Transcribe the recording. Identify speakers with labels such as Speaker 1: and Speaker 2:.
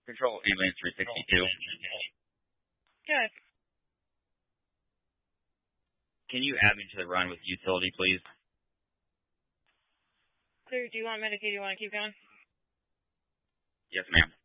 Speaker 1: Control ambulance 362.
Speaker 2: Good.
Speaker 1: Can you add me to the run with utility, please?
Speaker 2: Clear, do you want Medicaid? Do you want to keep going?
Speaker 1: Yes, ma'am.